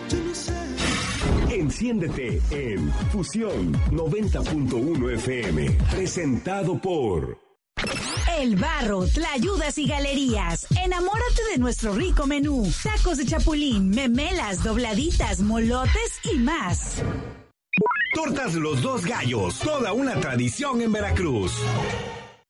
Enciéndete en Fusión 90.1 FM, presentado por El Barro, Tlayudas y Galerías. Enamórate de nuestro rico menú. Tacos de chapulín, memelas, dobladitas, molotes y más. Tortas Los Dos Gallos, toda una tradición en Veracruz.